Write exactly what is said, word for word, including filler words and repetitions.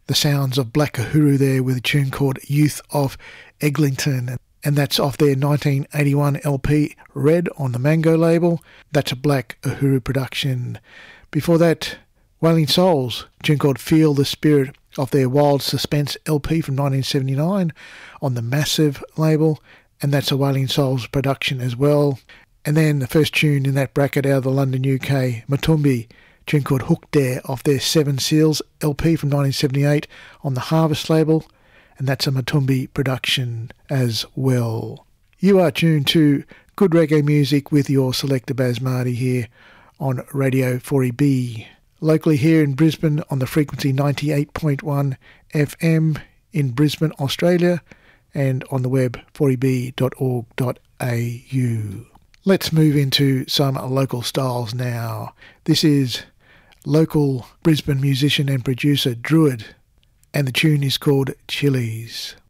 the sounds of Black Uhuru there with a tune called Youth of Eglinton. And that's off their nineteen eighty-one L P Red on the Mango label. That's a Black Uhuru production. Before that, Wailing Souls, a tune called Feel the Spirit off their Wild Suspense L P from nineteen seventy-nine on the Massive label. And that's a Wailing Souls production as well. And then the first tune in that bracket out of the London, U K, Matumbi, a tune called Hooked There off their Seven Seals L P from nineteen seventy-eight on the Harvest label. And that's a Matumbi production as well. You are tuned to good reggae music with your selector Baz Mardy here on Radio four E B. Locally here in Brisbane on the frequency ninety-eight point one F M in Brisbane, Australia, and on the web four e b dot org dot a u. Let's move into some local styles now. This is local Brisbane musician and producer Druid, and the tune is called Chilies.